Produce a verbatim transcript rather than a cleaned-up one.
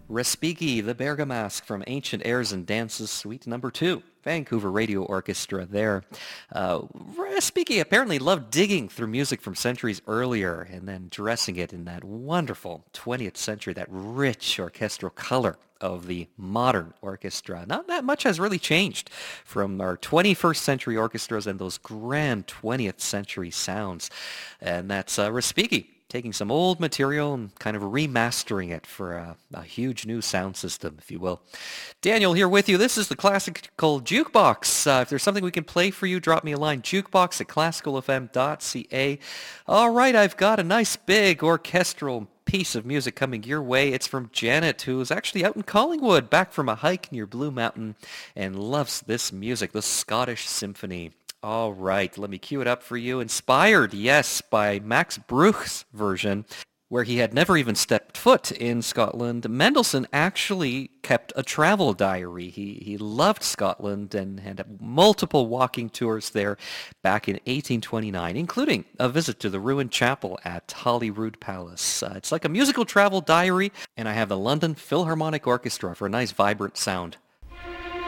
Respighi, the Bergamask from Ancient Airs and Dances, Suite Number Two. Vancouver Radio Orchestra there. Uh, Respighi apparently loved digging through music from centuries earlier and then dressing it in that wonderful twentieth century, that rich orchestral color of the modern orchestra. Not that much has really changed from our twenty-first century orchestras and those grand twentieth century sounds. And that's uh, Respighi taking some old material and kind of remastering it for a, a huge new sound system, if you will. Daniel here with you. This is the Classical Jukebox. Uh, if there's something we can play for you, drop me a line, jukebox at classical f m dot c a. All right, I've got a nice big orchestral piece of music coming your way. It's from Janet, who is actually out in Collingwood, back from a hike near Blue Mountain, and loves this music, the Scottish Symphony. All right, let me cue it up for you. Inspired, yes, by Max Bruch's version, where he had never even stepped foot in Scotland. Mendelssohn actually kept a travel diary. He he loved Scotland and had multiple walking tours there back in eighteen twenty-nine, including a visit to the ruined chapel at Holyrood Palace. Uh, it's like a musical travel diary, and I have the London Philharmonic Orchestra for a nice vibrant sound